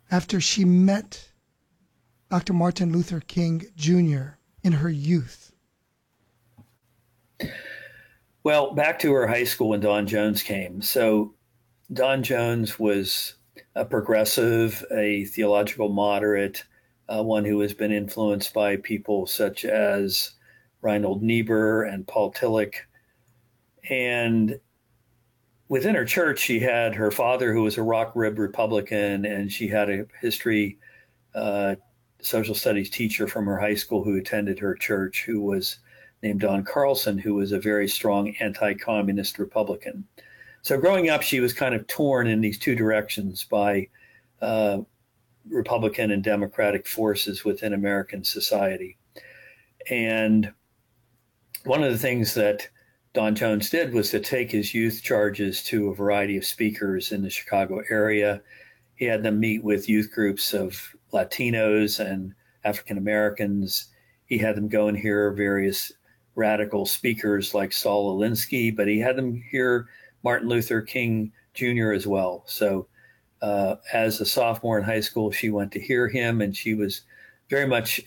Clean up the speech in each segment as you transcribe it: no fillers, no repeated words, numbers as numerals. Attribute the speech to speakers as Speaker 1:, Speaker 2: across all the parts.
Speaker 1: after she met Dr. Martin Luther King Jr. in her youth?
Speaker 2: Well, back to her high school when Don Jones came. So Don Jones was a progressive, a theological moderate, one who has been influenced by people such as Reinhold Niebuhr and Paul Tillich. And within her church, she had her father, who was a rock rib Republican, and she had a history social studies teacher from her high school who attended her church, who was named Don Carlson, who was a very strong anti-communist Republican. So growing up, she was kind of torn in these two directions by Republican and Democratic forces within American society. And one of the things that Don Jones did was to take his youth charges to a variety of speakers in the Chicago area. He had them meet with youth groups of Latinos and African Americans. He had them go and hear various radical speakers like Saul Alinsky, but he had them hear Martin Luther King Jr. as well. So as a sophomore in high school, she went to hear him, and she was very much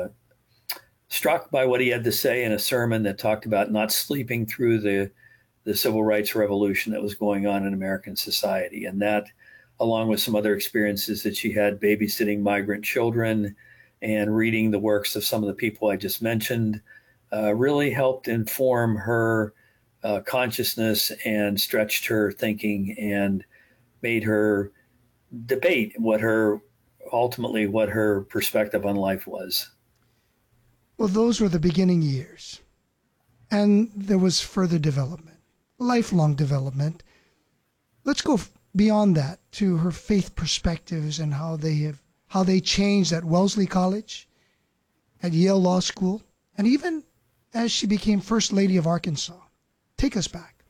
Speaker 2: struck by what he had to say in a sermon that talked about not sleeping through the civil rights revolution that was going on in American society. And that, along with some other experiences that she had babysitting migrant children and reading the works of some of the people I just mentioned, really helped inform her consciousness and stretched her thinking and made her debate what her perspective on life was.
Speaker 1: Well, those were the beginning years, and there was further development, lifelong development. Let's go beyond that to her faith perspectives and how they changed at Wellesley College, at Yale Law School, and even as she became First Lady of Arkansas. Take us back.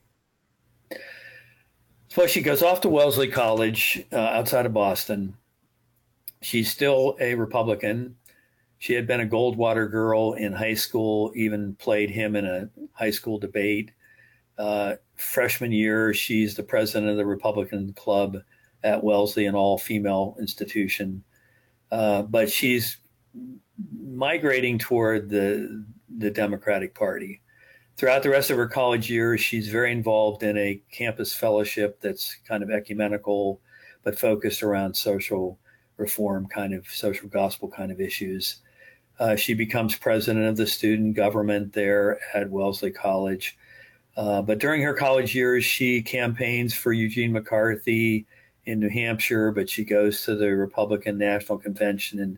Speaker 2: So she goes off to Wellesley College outside of Boston. She's still a Republican. She had been a Goldwater girl in high school, even played him in a high school debate. Freshman year, she's the president of the Republican Club at Wellesley, an all-female institution. But she's migrating toward the Democratic Party. Throughout the rest of her college years, she's very involved in a campus fellowship that's kind of ecumenical, but focused around social reform, kind of social gospel kind of issues. She becomes president of the student government there at Wellesley College. But during her college years, she campaigns for Eugene McCarthy in New Hampshire, but she goes to the Republican National Convention in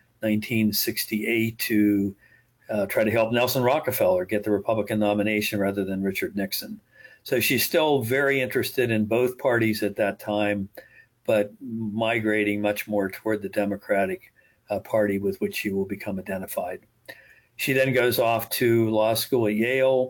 Speaker 2: 1968 to try to help Nelson Rockefeller get the Republican nomination rather than Richard Nixon. So she's still very interested in both parties at that time, but migrating much more toward the Democratic Party with which she will become identified. She then goes off to law school at Yale,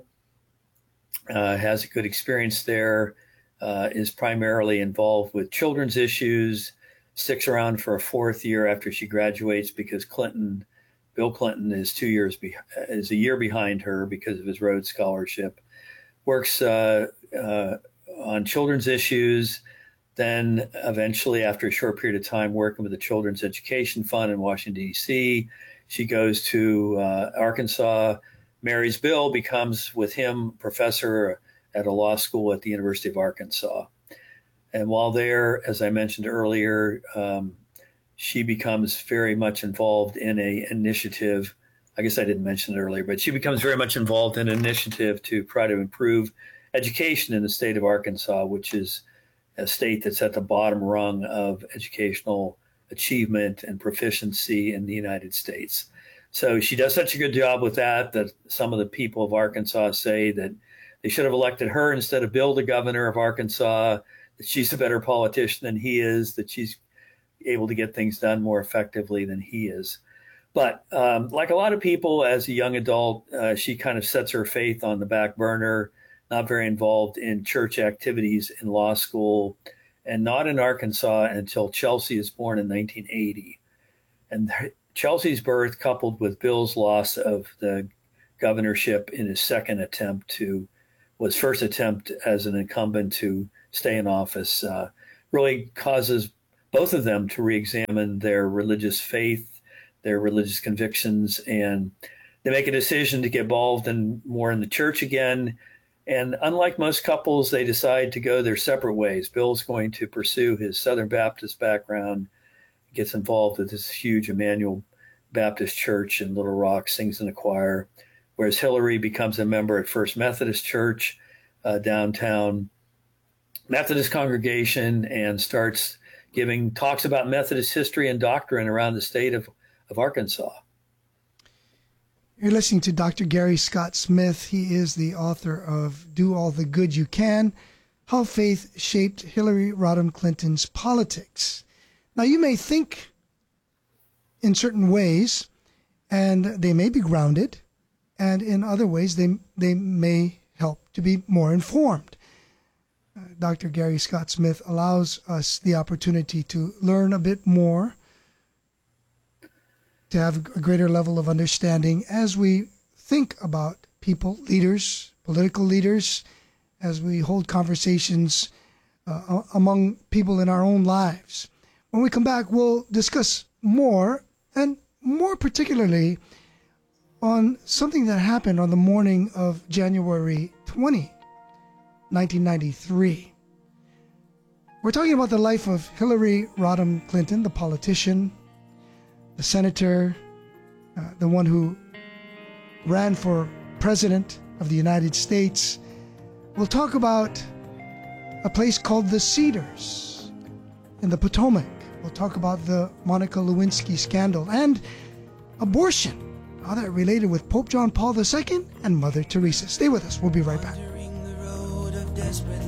Speaker 2: has a good experience there, is primarily involved with children's issues, sticks around for a fourth year after she graduates because Bill Clinton is a year behind her because of his Rhodes Scholarship, works on children's issues, then eventually, after a short period of time working with the Children's Education Fund in Washington, D.C., she goes to Arkansas, marries Bill, becomes with him professor at a law school at the University of Arkansas. And while there, as I mentioned earlier, she becomes very much involved in an initiative. I guess I didn't mention it earlier, but she becomes very much involved in an initiative to try to improve education in the state of Arkansas, which is a state that's at the bottom rung of educational achievement and proficiency in the United States. So she does such a good job with that some of the people of Arkansas say that they should have elected her instead of Bill, the governor of Arkansas, that she's a better politician than he is, that she's able to get things done more effectively than he is. But like a lot of people, as a young adult, she kind of sets her faith on the back burner, not very involved in church activities in law school, and not in Arkansas until Chelsea is born in 1980. And Chelsea's birth, coupled with Bill's loss of the governorship in his first attempt as an incumbent to stay in office, really causes both of them to re-examine their religious faith, their religious convictions, and they make a decision to get involved more in the church again. And unlike most couples, they decide to go their separate ways. Bill's going to pursue his Southern Baptist background, gets involved with this huge Emmanuel Baptist Church in Little Rock, sings in a choir, whereas Hillary becomes a member at First Methodist Church, downtown Methodist congregation, and starts giving talks about Methodist history and doctrine around the state of Arkansas.
Speaker 1: You're listening to Dr. Gary Scott Smith. He is the author of Do All the Good You Can, How Faith Shaped Hillary Rodham Clinton's Politics. Now, you may think in certain ways, and they may be grounded, and in other ways, they may help to be more informed. Dr. Gary Scott Smith allows us the opportunity to learn a bit more, to have a greater level of understanding as we think about people, leaders, political leaders, as we hold conversations among people in our own lives. When we come back, we'll discuss more, and more particularly on something that happened on the morning of January 20, 1993. We're talking about the life of Hillary Rodham Clinton, the politician, the senator, the one who ran for president of the United States. We'll talk about a place called the Cedars in the Potomac. We'll talk about the Monica Lewinsky scandal and abortion, how that related with Pope John Paul II and Mother Teresa. Stay with us. We'll be right back.